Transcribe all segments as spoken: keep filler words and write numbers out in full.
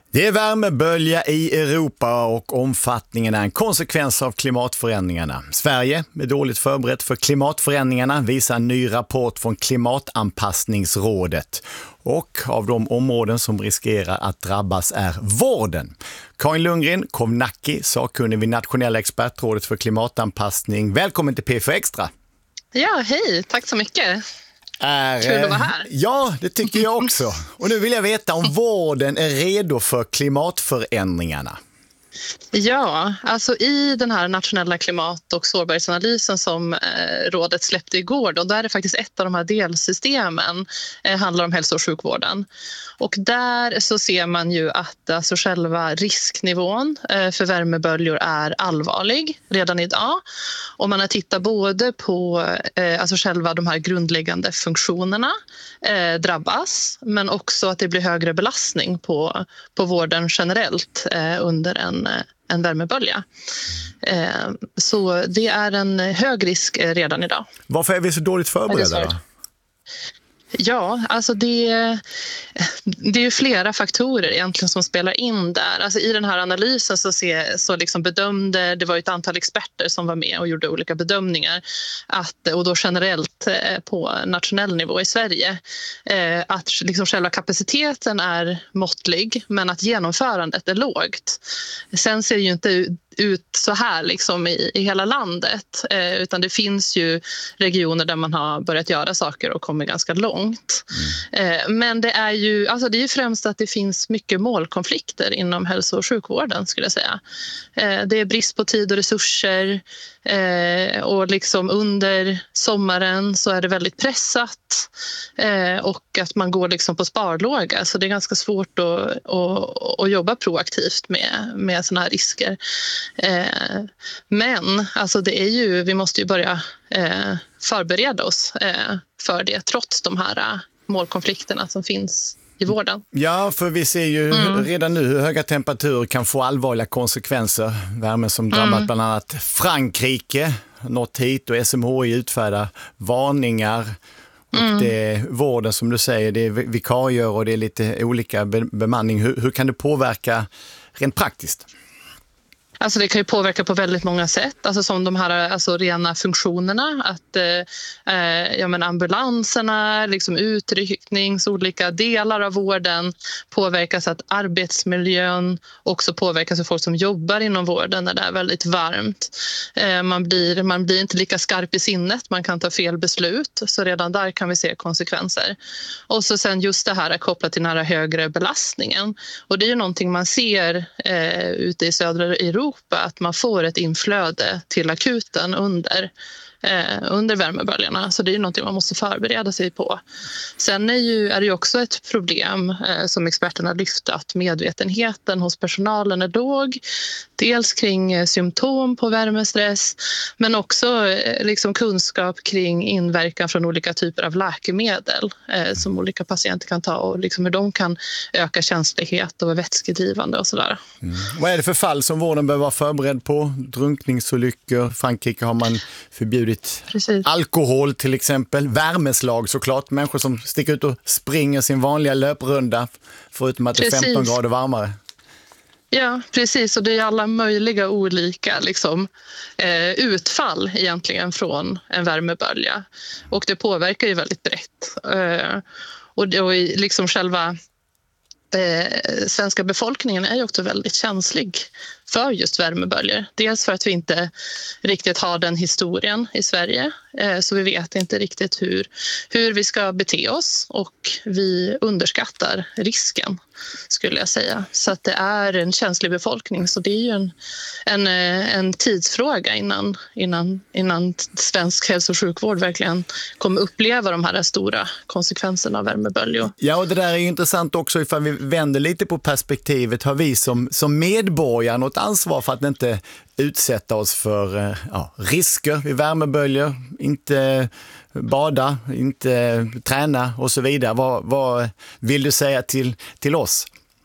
Det är värmebölja i Europa och omfattningen är en konsekvens av klimatförändringarna. Sverige är dåligt förberett för klimatförändringarna, visar en ny rapport från Klimatanpassningsrådet. Och av de områden som riskerar att drabbas är vården. Karin Lundgren, Kovnacki, sakkunnig vid Nationella expertrådet för klimatanpassning. Välkommen till P F Extra. Ja, hej. Tack så mycket. Är, Kul att vara här. Ja, det tycker jag också. Och nu vill jag veta om vården är redo för klimatförändringarna. Ja, alltså i den här nationella klimat- och sårbarhetsanalysen som eh, rådet släppte igår, då, där är det faktiskt ett av de här delsystemen eh, handlar om hälso- och sjukvården. Och där så ser man ju att alltså själva risknivån eh, för värmeböljor är allvarlig redan idag. Och man har tittat både på eh, alltså själva de här grundläggande funktionerna eh, drabbas, men också att det blir högre belastning på, på vården generellt eh, under en en värmebölja. Så det är en hög risk redan idag. Varför är vi så dåligt förberedda då? Ja, alltså det, det är ju flera faktorer egentligen som spelar in där. Alltså i den här analysen så, se, så liksom bedömde, det var ett antal experter som var med och gjorde olika bedömningar, att, och då generellt på nationell nivå i Sverige, att liksom själva kapaciteten är måttlig men att genomförandet är lågt. Sen ser det ju inte ut så här liksom i, i hela landet, utan det finns ju regioner där man har börjat göra saker och kommer ganska långt. Mm. Men det är ju alltså det är ju främst att det finns mycket målkonflikter inom hälso- och sjukvården, skulle jag säga. Det är brist på tid och resurser, och liksom under sommaren så är det väldigt pressat, och att man går liksom på sparlåga, så det är ganska svårt att, att, att jobba proaktivt med, med såna här risker. Men alltså det är ju, vi måste ju börja förbereda oss för det, trots de här målkonflikterna som finns i vården. Ja, för vi ser ju mm. redan nu hur höga temperaturer kan få allvarliga konsekvenser. Värme som drabbat mm. bland annat Frankrike, nått hit, och S M H I utfärdar varningar. Och mm. det är vården, som du säger, det är vikarier och det är lite olika bemanning. Hur, hur kan det påverka rent praktiskt? Alltså det kan ju påverka på väldigt många sätt, alltså som de här alltså rena funktionerna, att eh, ja, men ambulanserna, liksom utrycknings, olika delar av vården påverkas, att arbetsmiljön också påverkas för folk som jobbar inom vården när det är väldigt varmt. Eh, man, blir, man blir inte lika skarp i sinnet, man kan ta fel beslut, så redan där kan vi se konsekvenser. Och så sen just det här är kopplat till den här högre belastningen, och det är ju någonting man ser eh, ute i södra Europa, att man får ett inflöde till akuten under, eh, under värmeböljarna. Så det är ju någonting man måste förbereda sig på. Sen är, ju, är det ju också ett problem eh, som experterna lyft, att medvetenheten hos personalen är låg. Dels kring eh, symptom på värmestress, men också eh, liksom kunskap kring inverkan från olika typer av läkemedel eh, som olika patienter kan ta, och liksom hur de kan öka känslighet och vara vätskedrivande och sådär. Mm. Vad är det för fall som vården behöver vara förberedd på? Drunkningsolyckor, Frankrike har man förbjudit Precis. alkohol till exempel, värmeslag såklart, människor som sticker ut och springer sin vanliga löprunda förutom att Precis. det är femton grader varmare. Ja, precis. Och det är alla möjliga olika liksom, eh, utfall egentligen från en värmebölja. Och det påverkar ju väldigt brett. Eh, och det, och liksom själva eh, svenska befolkningen är ju också väldigt känslig för just värmeböljor. Dels för att vi inte riktigt har den historien i Sverige, så vi vet inte riktigt hur, hur vi ska bete oss, och vi underskattar risken, skulle jag säga. Så att det är en känslig befolkning, så det är ju en, en, en tidsfråga innan, innan, innan svensk hälso- och sjukvård verkligen kommer uppleva de här stora konsekvenserna av värmeböljor. Ja, och det där är ju intressant också ifall vi vänder lite på perspektivet. Har vi som, som medborgare något ansvar för att inte utsätta oss för ja, risker vid värmeböljor, inte bada, inte träna och så vidare? Vad, vad vill du säga till, till oss?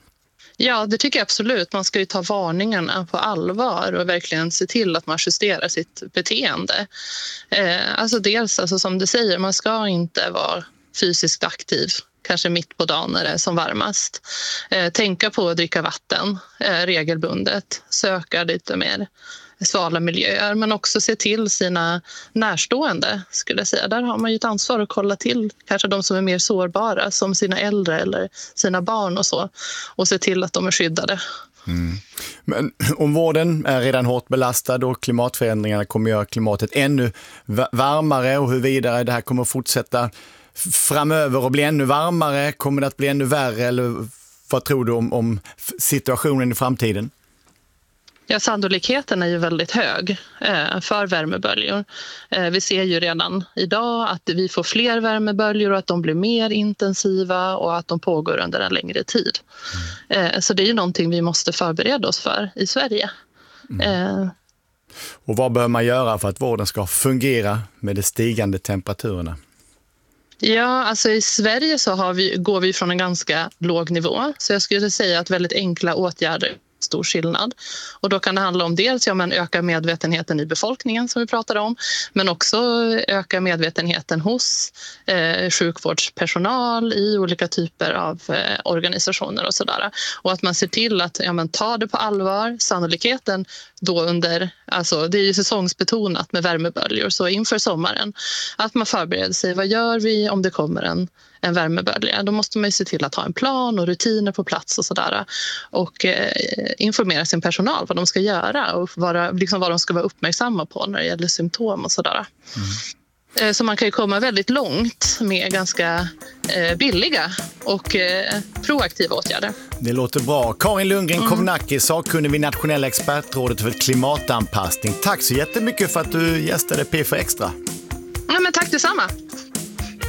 Ja, det tycker jag absolut. Man ska ju ta varningarna på allvar och verkligen se till att man justerar sitt beteende. Eh, alltså dels, alltså som du säger, man ska inte vara fysiskt aktiv kanske mitt på dagen när det är som varmast. Eh, tänka på att dricka vatten eh, regelbundet, söka lite mer svala miljöer, men också se till sina närstående, skulle jag säga. Där har man ju ett ansvar att kolla till kanske de som är mer sårbara, som sina äldre eller sina barn och så, och se till att de är skyddade. Mm. Men om vården är redan hårt belastad och klimatförändringarna kommer göra klimatet ännu varmare, och hur vidare det här kommer att fortsätta framöver och bli ännu varmare, kommer det att bli ännu värre, eller vad tror du om, om situationen i framtiden? Ja, sannolikheten är ju väldigt hög eh, för värmeböljor. Eh, vi ser ju redan idag att vi får fler värmeböljor och att de blir mer intensiva och att de pågår under en längre tid. Mm. Eh, så det är ju någonting vi måste förbereda oss för i Sverige. Mm. Eh. Och vad behöver man göra för att vården ska fungera med de stigande temperaturerna? Ja, alltså i Sverige så har vi, går vi från en ganska låg nivå. Så jag skulle säga att väldigt enkla åtgärder stor skillnad. Och då kan det handla om dels ja, men öka medvetenheten i befolkningen som vi pratade om, men också öka medvetenheten hos eh, sjukvårdspersonal i olika typer av eh, organisationer och sådär. Och att man ser till att ja, men ta det på allvar. Sannolikheten då under, alltså det är ju säsongsbetonat med värmeböljor, så inför sommaren att man förbereder sig. Vad gör vi om det kommer en en värmebölja? Då måste man ju se till att ha en plan och rutiner på plats och sådär. Och eh, informera sin personal vad de ska göra och vara, liksom vad de ska vara uppmärksamma på när det gäller symptom och sådär. Mm. Så man kan ju komma väldigt långt med ganska eh, billiga och eh, proaktiva åtgärder. Det låter bra. Karin Lundgren mm. Kovnacki, sakkunnig vid Nationella expertrådet för klimatanpassning. Tack så jättemycket för att du gästade P fyra Extra. Ja, men tack detsamma.